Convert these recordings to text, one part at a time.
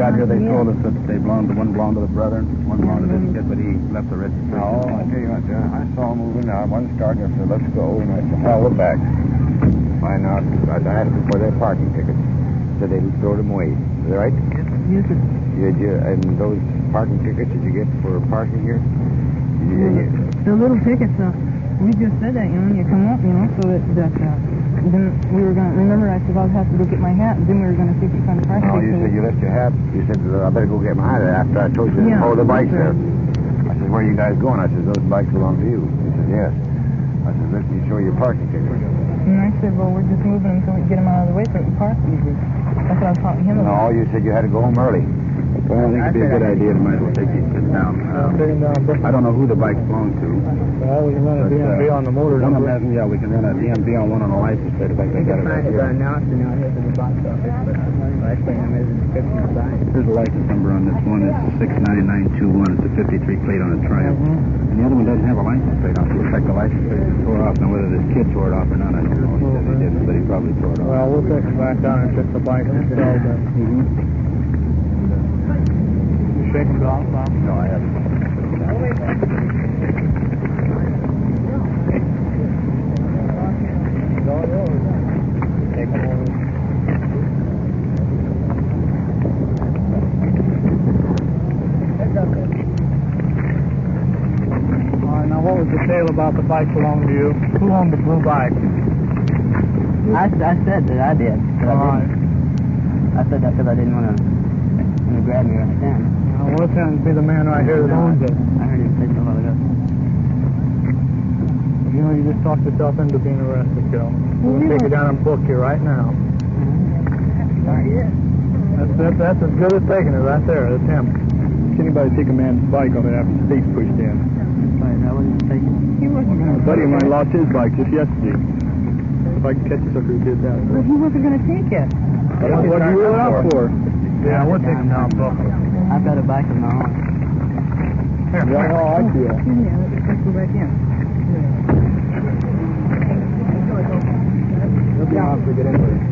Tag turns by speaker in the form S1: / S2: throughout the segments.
S1: got here, they told us that one belonged to the brother, one belonged to this kid, but he left the registration.
S2: No, I tell you what, I saw him moving out. One started, I said, let's go. And I said, hell, we're back. Find out. I asked them for their parking tickets. Said they throw them away. Is that right?
S3: Yes, sir.
S2: And those parking tickets did you get for parking here?
S3: The little tickets, we just said that, when you come up, so that then we were going to, remember I said, I'll have to go get my hat, and then we were going to see if we found the parking
S2: ticket. No, you said you left your hat. You said, I better go get my hat after I told you to hold the bike there. I said, where are you guys going? I said, those bikes belong to you. He said, yes. I said, let me show you your parking ticket.
S3: And I said, well, we're just moving until we get them out of the way so we can park easy. That's what I was talking to him about.
S2: No, you said you had to go home early.
S1: Well, I think it'd be a good idea to might as well take these kids down. I don't know who the bikes belong to.
S4: Well, we can run a DMV on the motor number.
S1: We can run a DMV on one on the license plate if I can get it right here.
S3: Announcing out here to the box office, but last thing I'm in the description of the sign.
S1: There's a license number on this one. It's 69921. It's a 53 plate on a Triumph. And the other one doesn't have a license plate on it. Looks like the license plate is tore off. Now, whether this kid tore it off or not, I don't know. He said he didn't, but he probably tore it off.
S4: Well, we'll take it back down and fix the bike themselves then. Shaking it off, Bob?
S1: No, I haven't.
S4: All right, now what was the tale about the bike belonging to you? Who owned the blue bike?
S3: I said that I did.
S4: All right.
S3: I said that because I didn't want to grab me right then.
S4: Well, it tends to be the man right here that owns it.
S3: I heard him say so a while ago.
S4: You just talked yourself into being arrested, Joe. We'll take you down and book you right now. That's as good as taking it right there. That's him.
S1: Can anybody take a man's bike on it after the state's pushed in?
S3: I wasn't taking it. He wasn't going to.
S1: A buddy of mine lost his bike just yesterday. If I can catch this sucker, he did that.
S3: But he wasn't going to take it.
S1: What did you wheel it out for?
S4: Yeah, we'll take him down, book.
S3: I've got a bike of my own.
S4: Here,
S1: I see it.
S3: Yeah, let's go back in.
S1: It'll be hard to get into it.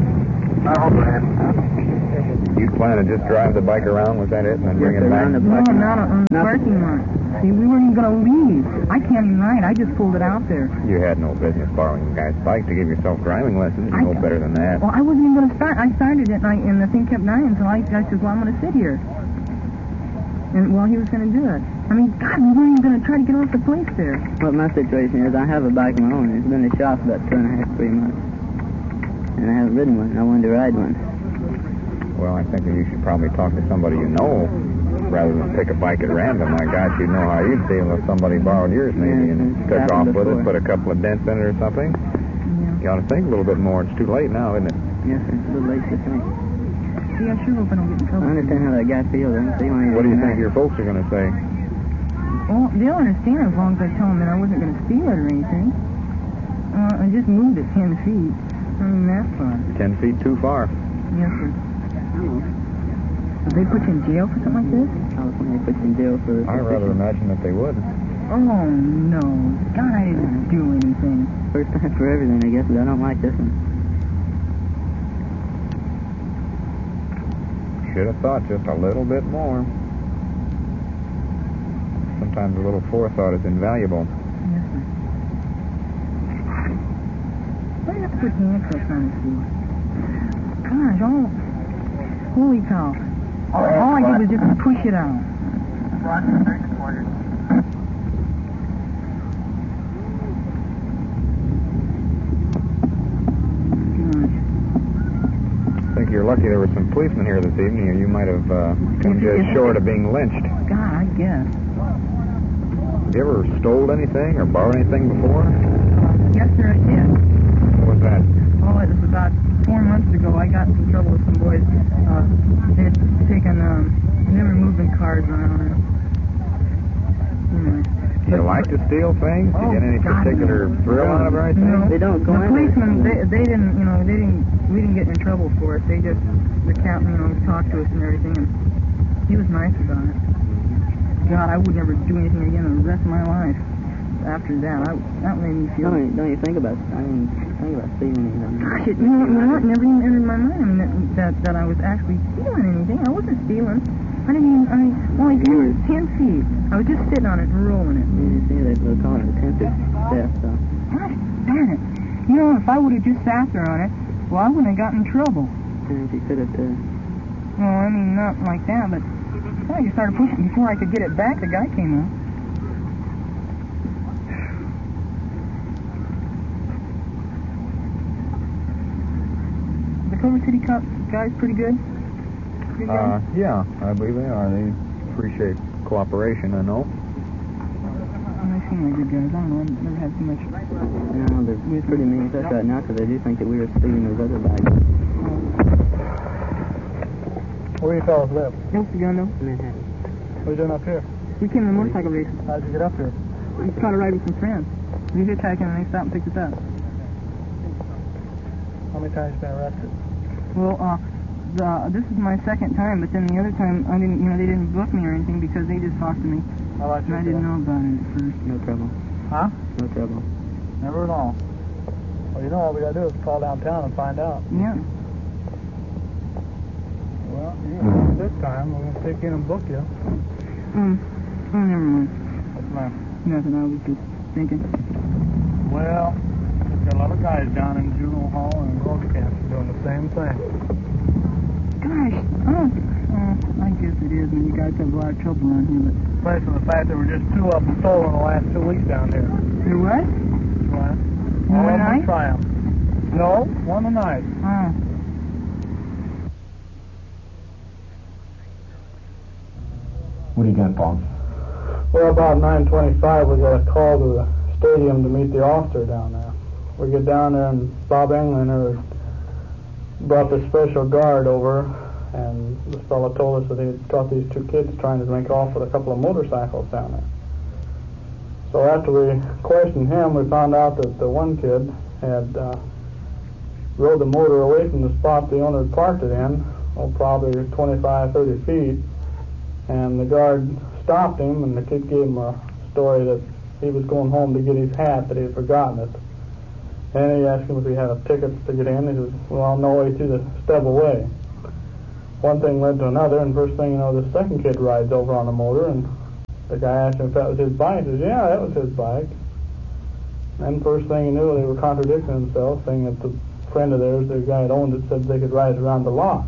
S2: You plan to just drive the bike around, was that it, and then bring it back?
S3: No, not on the parking lot. See, we weren't even going to leave. I can't even ride. I just pulled it out there.
S2: You had no business borrowing a guy's bike to give yourself driving lessons. You know better than that.
S3: Well, I wasn't even going to start. I started it, and the thing kept dying, so I said, well, I'm going to sit here. And while he was going to do it. I mean, God, we weren't even going to try to get off the place there. Well, my situation is I have a bike of my own. It's been in the shop about 2.5, 3 months. And I haven't ridden one. I wanted to ride one.
S2: Well, I think that you should probably talk to somebody you know rather than pick a bike at random. My gosh, you know how you'd feel if somebody borrowed yours maybe and took off with it, put a couple of dents in it or something. Yeah. You ought to think a little bit more. It's too late now, isn't it?
S3: Yes, sir. It's a little late to think. See, I sure hope I don't get in trouble. I understand how that guy feels.
S2: What do you think your folks are going to say?
S3: Well, they'll understand as long as I tell them that I wasn't going to steal it or anything. I just moved it 10 feet. I mean, that's fine.
S2: 10 feet too far.
S3: Yes, sir. Would they put you in jail for something like this? California puts you in jail for...
S2: I rather imagine that they would.
S3: Oh, no. God, I didn't do anything. First time for everything, I guess, but I don't like this one.
S2: Should have thought just a little bit more. Sometimes a little forethought is invaluable.
S3: Yes, sir. Why do you have to put handcuffs on his feet? Gosh, holy cow. All I did was just push it out.
S2: I think you're lucky there were some policemen here this evening, or you might have come just short of being lynched.
S3: God, I guess.
S2: Have you ever stole anything or borrowed anything before?
S3: Yes, sir, I did.
S2: What was that?
S3: Oh, it was about 4 months ago. I got in trouble with some boys. They had taken, they were moving cars around.
S2: Do you like to steal things? Do you get any particular thrill out of it or anything?
S3: No, they don't go in. The policemen, they didn't, we didn't get in trouble for it. They just, the captain, talked to us and everything, and he was nice about it. God, I would never do anything again the rest of my life. after that. That made me feel...
S5: Don't you think about it? I didn't think about stealing anything.
S3: Gosh, it never even entered my mind. I mean, that I was actually stealing anything. I wasn't stealing. I didn't even... Well, it was 10 feet. I was just sitting on it and rolling it.
S5: You see, they'll call it attempted theft, so...
S3: Gosh, darn it. You know, if I would have just sat there on it, well, I wouldn't have gotten in trouble.
S5: And you could have...
S3: Well, I mean, not like that, but... I just started pushing. Before I could get it back, the guy came up. The Culver City Cop guys pretty good? Good guys?
S2: Yeah, I believe they are. They appreciate cooperation, I know.
S3: They seem like good guys. I don't know. I've never had too much...
S5: No, they're pretty mean stuff right now because they do think that we were stealing those other bags.
S4: Where you fellas live?
S3: El Segundo.
S5: Manhattan.
S4: What are you doing up here?
S3: We came to the motorcycle races.
S4: How'd you get up here?
S3: We caught a ride with some friends. We hitchhiking and they stopped and picked us up.
S4: How many times you been arrested?
S3: Well, this is my second time, but then the other time I didn't, they didn't book me or anything because they just talked to me.
S4: How about
S3: And I didn't know about it at first.
S5: No trouble.
S4: Huh?
S5: No trouble.
S4: Never at all. Well, you know all we gotta do is call downtown and find out.
S3: Yeah.
S4: Well, this time we're gonna take you in and book you.
S3: Oh, never mind.
S4: What's the matter?
S3: Nothing, I was just thinking.
S4: Well, there's got a lot of guys down in juvenile hall and road camps doing the same thing.
S3: Gosh, I guess it is when you guys have a lot of trouble around here, but...
S4: Aside from the fact there were just 2 of them stolen the last 2 weeks down here.
S3: There what?
S4: What?
S3: One
S4: All of them
S3: night?
S4: Triumph. No, one a night.
S3: Oh.
S1: What do you got, Paul?
S4: Well, about 9:25, we got a call to the stadium to meet the officer down there. We get down there, and Bob Englander brought the special guard over, and this fellow told us that he had caught these 2 kids trying to make off with a couple of motorcycles down there. So after we questioned him, we found out that the one kid had rode the motor away from the spot the owner had parked it in, probably 25, 30 feet, and the guard stopped him, and the kid gave him a story that he was going home to get his hat, that he had forgotten it. And he asked him if he had a ticket to get in. He said, well, no way through the stub away. One thing led to another, and first thing you know, the second kid rides over on the motor, and the guy asked him if that was his bike. He says, yeah, that was his bike. And first thing you knew, they were contradicting themselves, saying that the friend of theirs, the guy that owned it, said they could ride around the lot.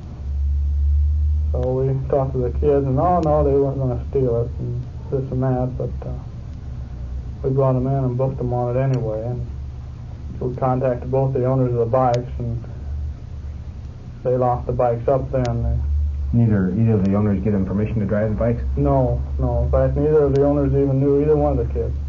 S4: So we talked to the kids, and no, they weren't going to steal it, and this and that, but we brought them in and booked them on it anyway, and we contacted both the owners of the bikes, and they locked the bikes up then.
S1: Either of the owners give them permission to drive the bikes?
S4: No. In fact, neither of the owners even knew either one of the kids.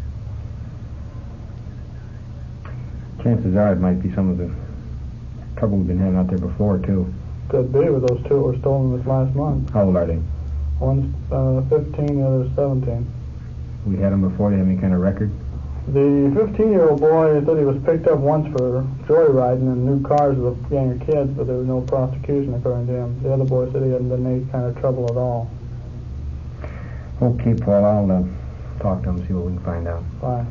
S1: Chances are it might be some of the trouble we've been having out there before, too.
S4: Could be, with those 2 that were stolen this last month.
S1: How old are they?
S4: One's 15, the other's 17.
S1: We had them before. They have any kind of record?
S4: The 15-year-old boy said he was picked up once for joyriding in new cars with a gang of kids, but there was no prosecution according to him. The other boy said he hadn't been in any kind of trouble at all.
S1: Okay, Paul, I'll talk to them, see what we can find out.
S4: Bye.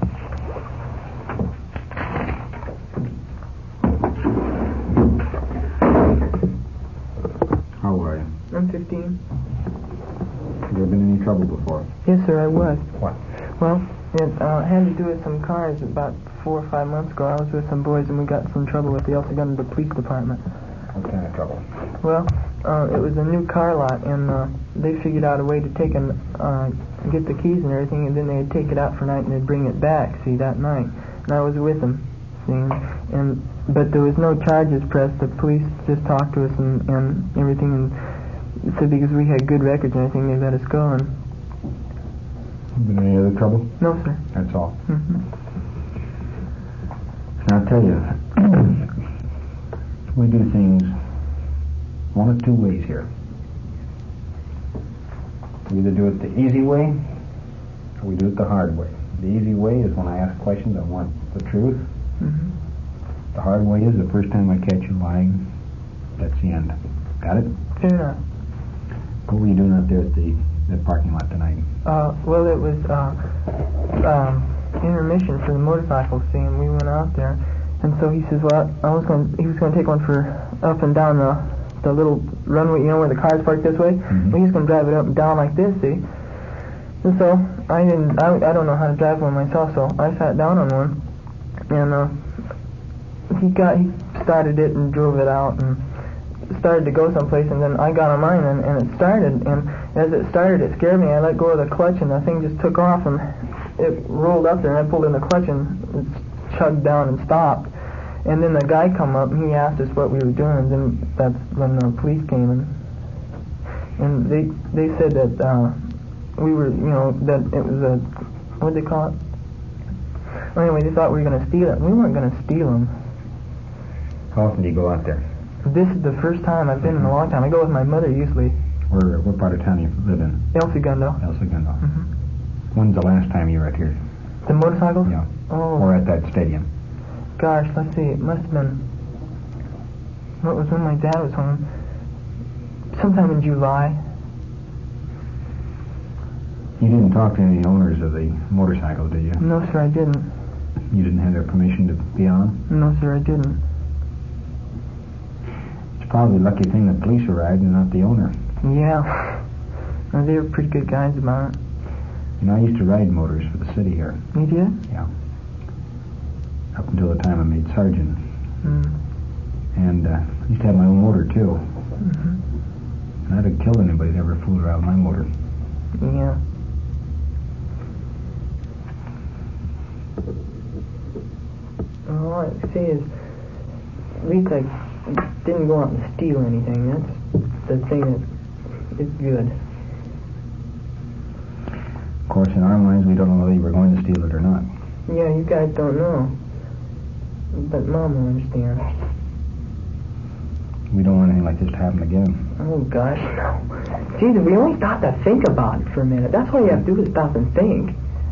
S1: How are you?
S3: I'm 15.
S1: Have there been any trouble before?
S3: Yes, sir, I was.
S1: What?
S3: Well, it had to do with some cars. About 4 or 5 months ago, I was with some boys, and we got some trouble with the El Segundo Police Department.
S1: What kind of trouble?
S3: Well, it was a new car lot, and they figured out a way to take and get the keys and everything, and then they'd take it out for night, and they'd bring it back, see, that night. And I was with them, see, but there was no charges pressed. The police just talked to us and everything, and said because we had good records and everything, they let us go. And
S1: been any other trouble?
S3: no, sir.
S1: That's all.
S3: Mm-hmm.
S1: I'll tell you, we do things one of 2 ways here. We either do it the easy way, or we do it the hard way. The easy way is when I ask questions, I want the truth.
S3: Mm-hmm.
S1: The hard way is the first time I catch you lying, that's the end. Got it?
S3: Fair enough.
S1: What were you doing out there at the parking lot tonight?
S3: Well, it was, intermission for the motorcycle scene, and we went out there. And so he says, well, he was going to take one for up and down the little runway, you know, where the cars park this way.
S2: Mm-hmm.
S3: Well, he's going to drive it up and down like this, see? And so I don't know how to drive one myself, so I sat down on one, and he started it and drove it out and started to go someplace, and then I got on mine and it started, and as it started, it scared me. I let go of the clutch, and the thing just took off, and it rolled up there, and I pulled in the clutch, and it chugged down and stopped. And then the guy come up, and he asked us what we were doing, and then that's when the police came, and they said that we were, you know, that it was a, what'd they call it? Well, anyway, they thought we were going to steal it. We weren't going to steal them.
S2: How often do you go out there?
S3: This is the first time I've been in a long time. I go with my mother usually.
S2: What part of town you live in?
S3: El Segundo.
S2: El Segundo.
S3: Mm-hmm.
S2: When's the last time you were out here?
S3: The motorcycles?
S2: Yeah.
S3: Oh.
S2: Or at that stadium?
S3: Gosh, let's see. It must have been, what was when my dad was home? Sometime in July.
S2: You didn't talk to any owners of the motorcycle, did you?
S3: No, sir, I didn't.
S2: You didn't have their permission to be on?
S3: No, sir, I didn't.
S2: It's probably a lucky thing the police arrived and not the owner.
S3: Yeah. No, they were pretty good guys about it.
S2: You know, I used to ride motors for the city here.
S3: You did?
S2: Yeah. Up until the time I made sergeant.
S3: Mm.
S2: And I used to have my own motor, too.
S3: Mm-hmm.
S2: And I'd have killed anybody that ever fooled around with my motor.
S3: Yeah. All I see is, at least I didn't go out and steal anything. That's the thing that is good.
S2: Of course, in our minds, we don't know whether you were going to steal it or not.
S3: Yeah, you guys don't know. But Mom will understand.
S2: We don't want anything like this to happen again.
S3: Oh, gosh, no. Jesus, we only stop to think about it for a minute. That's all you have to do is stop and think.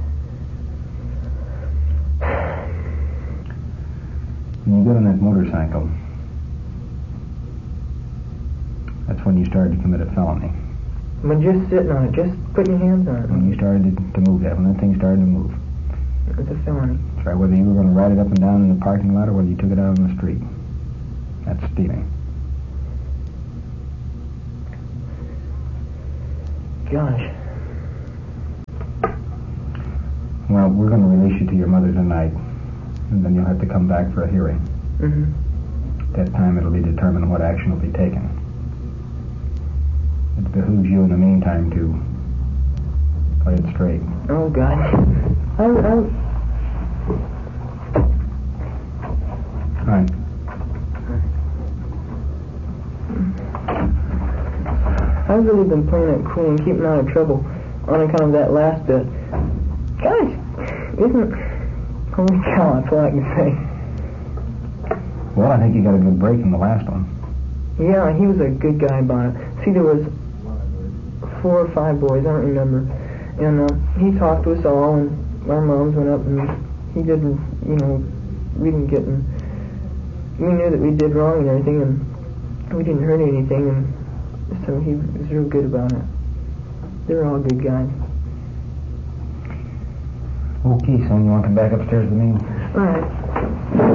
S2: When you got on that motorcycle, that's when you started to commit a felony.
S3: When just sitting on it, just putting your hands on it.
S2: When you started to move that, when that thing started to move.
S3: It's a felony.
S2: That's right, whether you were going to ride it up and down in the parking lot or whether you took it out on the street. That's stealing.
S3: Gosh.
S2: Well, we're going to release you to your mother tonight, and then you'll have to come back for a hearing.
S3: Mm-hmm.
S2: At that time, it'll be determined what action will be taken. It behooves you in the meantime to play it straight.
S3: Oh, God.
S2: Right.
S3: I've really been playing it cool and keeping out of trouble on account of that last bit. Gosh, holy cow, that's all I can say.
S2: Well, I think you got a good break in the last one.
S3: Yeah, he was a good guy about it. See, there was 4 or 5 boys, I don't remember. And he talked to us all, and our moms went up, and he didn't, we didn't get in. We knew that we did wrong and everything, and we didn't hurt anything, and so he was real good about it. They were all good guys.
S2: Okay, son, you want to come back upstairs with me?
S3: All right.